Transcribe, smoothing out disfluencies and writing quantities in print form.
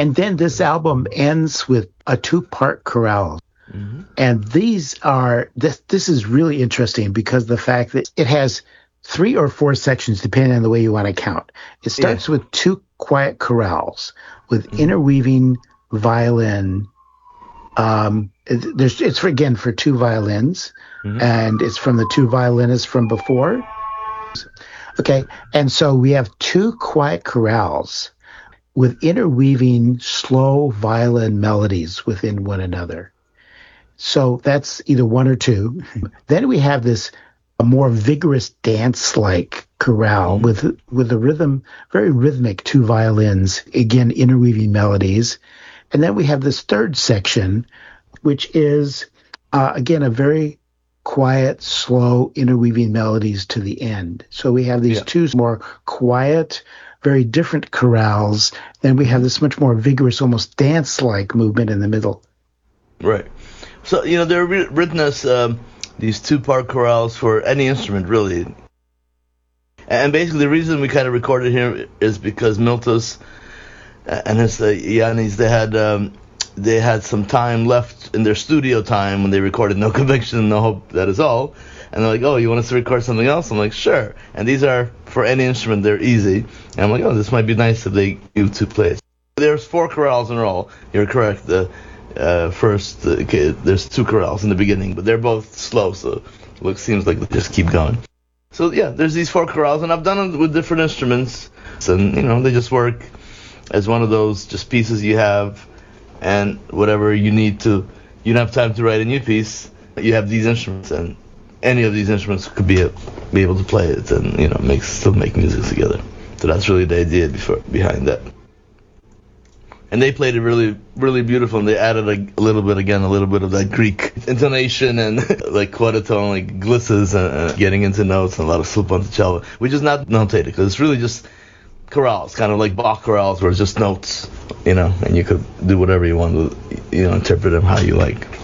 And then this album ends with a 2-part chorale. Mm-hmm. And this is really interesting because the fact that it has 3 or 4 sections, depending on the way you want to count. It starts with 2 quiet chorales with interweaving violin. It's for 2 violins, and it's from the 2 violinists from before. Okay, and so we have 2 quiet chorales with interweaving slow violin melodies within one another. So that's either 1 or 2. Then we have a more vigorous dance-like chorale with a rhythm, very rhythmic, 2 violins, again, interweaving melodies. And then we have this 3rd section, which is, again, a very quiet, slow, interweaving melodies to the end. So we have these 2 more quiet, very different chorales. Then we have this much more vigorous, almost dance-like movement in the middle. Right. So, they're written as these 2-part chorales for any instrument, really. And basically the reason we kind of recorded here is because Miltos and his Yannis, they had some time left in their studio time when they recorded No Conviction, No Hope, That Is All. And they're like, oh, you want us to record something else? I'm like, sure. And these are, for any instrument, they're easy. And I'm like, oh, this might be nice if they do 2 plays. There's 4 chorales in a row. You're correct. There's 2 chorales in the beginning, but they're both slow, so it seems like they just keep going. So, there's these 4 chorales, and I've done it with different instruments. And, they just work as one of those just pieces you have. And whatever you don't have time to write a new piece, you have these instruments, and any of these instruments could be able to play it and, still make music together. So that's really the idea behind that. And they played it really, really beautiful, and they added a little bit of that Greek intonation and like quadritone, like glisses, and getting into notes, and a lot of slip-on-cello, which is not notated, because it's really just chorales, kind of like Bach chorales, where it's just notes, and you could do whatever you want to, interpret them how you like.